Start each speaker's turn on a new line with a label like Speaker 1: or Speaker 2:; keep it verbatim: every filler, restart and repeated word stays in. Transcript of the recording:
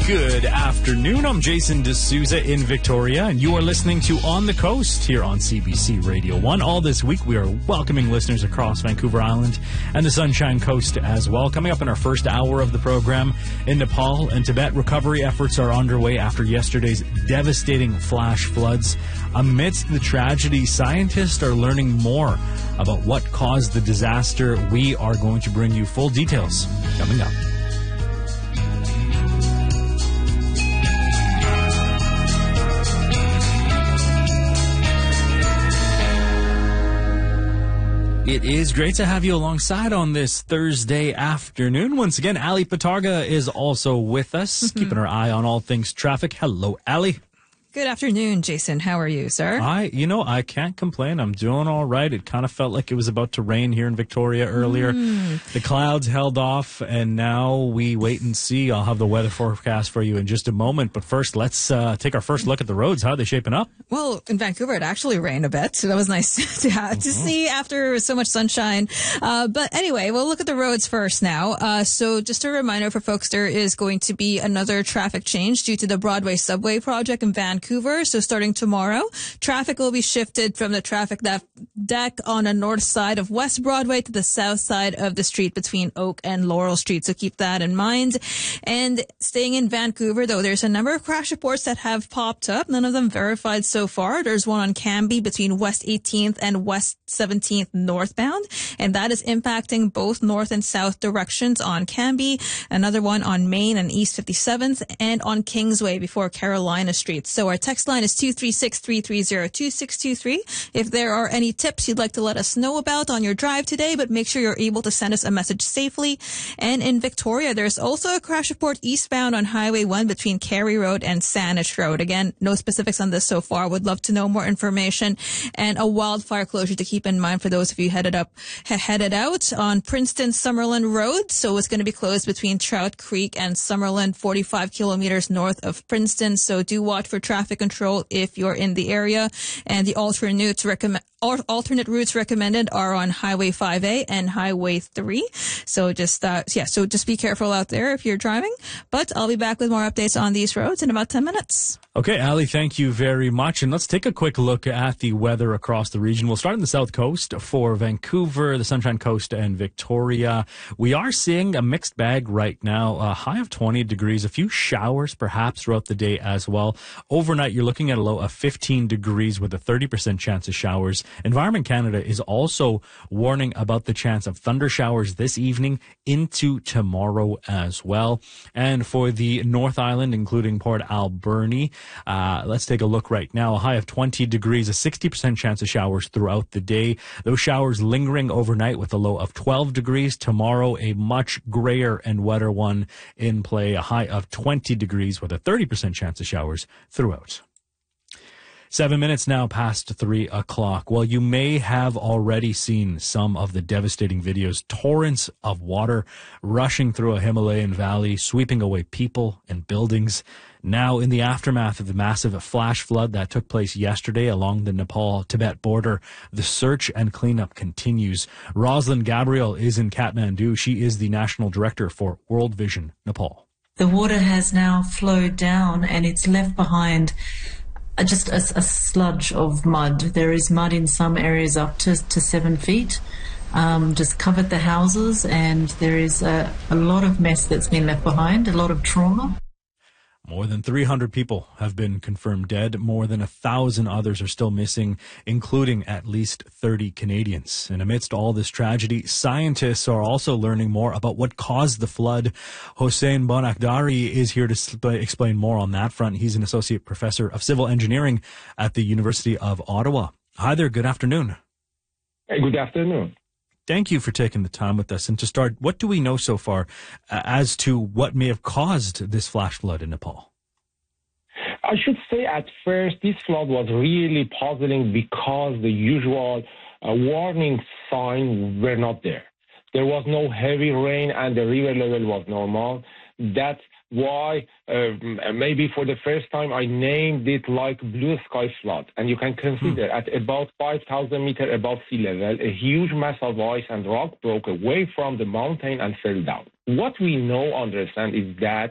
Speaker 1: Good afternoon. I'm Jason D'Souza in Victoria, and you are listening to On the Coast here on C B C Radio one. All this week, we are welcoming listeners across Vancouver Island and the Sunshine Coast as well. Coming up in our first hour of the program, in Nepal and Tibet, recovery efforts are underway after yesterday's devastating flash floods. Amidst the tragedy, scientists are learning more about what caused the disaster. We are going to bring you full details coming up. It is great to have you alongside on this Thursday afternoon. Once again, Ali Patarga is also with us, mm-hmm. keeping her eye on all things traffic. Hello, Ali.
Speaker 2: Good afternoon, Jason. How are you, sir?
Speaker 1: I, you know, I can't complain. I'm doing all right. It kind of felt like it was about to rain here in Victoria earlier. Mm. The clouds held off, and now we wait and see. I'll have the weather forecast for you in just a moment. But first, let's uh, take our first look at the roads. How are they shaping up?
Speaker 2: Well, in Vancouver, it actually rained a bit, so that was nice to have, mm-hmm. to see after so much sunshine. Uh, but anyway, we'll look at the roads first now. Uh, so just a reminder for folks, there is going to be another traffic change due to the Broadway subway project in Vancouver. So starting tomorrow, traffic will be shifted from the traffic deck on the north side of West Broadway to the south side of the street between Oak and Laurel Street. So keep that in mind. And staying in Vancouver, though, there's a number of crash reports that have popped up. None of them verified so far. There's one on Cambie between West eighteenth and West seventeenth northbound, and that is impacting both north and south directions on Cambie. Another one on Main and East fifty-seventh, and on Kingsway before Carolina Street. So our text line is two three six, three three zero, two six two three. If there are any tips you'd like to let us know about on your drive today, but make sure you're able to send us a message safely. And in Victoria, there's also a crash report eastbound on Highway one between Carey Road and Saanich Road. Again, no specifics on this so far. Would love to know more information. And a wildfire closure to keep in mind for those of you headed up, headed out on Princeton Summerlin Road. So it's going to be closed between Trout Creek and Summerlin, forty-five kilometers north of Princeton. So do watch for traffic control if you're in the area. And the alternate recommend alternate routes recommended are on Highway five A and Highway three. So just uh, yeah, so just be careful out there if you're driving. But I'll be back with more updates on these roads in about ten minutes.
Speaker 1: Okay, Ali, thank you very much. And let's take a quick look at the weather across the region. We'll start in the south coast for Vancouver, the Sunshine Coast, and Victoria. We are seeing a mixed bag right now, a high of twenty degrees, a few showers perhaps throughout the day as well. Overnight, you're looking at a low of fifteen degrees with a thirty percent chance of showers. Environment Canada is also warning about the chance of thunder showers this evening into tomorrow as well. And for the North Island, including Port Alberni, uh, let's take a look right now. A high of twenty degrees, a sixty percent chance of showers throughout the day. Those showers lingering overnight with a low of twelve degrees. Tomorrow, a much grayer and wetter one in play, a high of twenty degrees with a thirty percent chance of showers throughout. Seven minutes now past three o'clock. Well, you may have already seen some of the devastating videos. Torrents of water rushing through a Himalayan valley, sweeping away people and buildings. Now, in the aftermath of the massive flash flood that took place yesterday along the Nepal-Tibet border, the search and cleanup continues. Rosalind Gabriel is in Kathmandu. She is the National Director for World Vision Nepal.
Speaker 3: The water has now flowed down and it's left behind just a, a sludge of mud. There is mud in some areas up to, to seven feet, um, just covered the houses, and there is a, a lot of mess that's been left behind, a lot of trauma.
Speaker 1: More than three hundred people have been confirmed dead. More than a thousand others are still missing, including at least thirty Canadians. And amidst all this tragedy, scientists are also learning more about what caused the flood. Hossein Bonakhdari is here to sp- explain more on that front. He's an associate professor of civil engineering at the University of Ottawa. Hi there. Good afternoon.
Speaker 4: Hey, good afternoon.
Speaker 1: Thank you for taking the time with us. And to start, what do we know so far uh, as to what may have caused this flash flood in Nepal?
Speaker 4: I should say at first this flood was really puzzling because the usual uh, warning signs were not there. There was no heavy rain and the river level was normal. That's why uh, maybe for the first time I named it like blue sky flood. And you can consider hmm. at about five thousand meters above sea level, a huge mass of ice and rock broke away from the mountain and fell down. What we know, understand, is that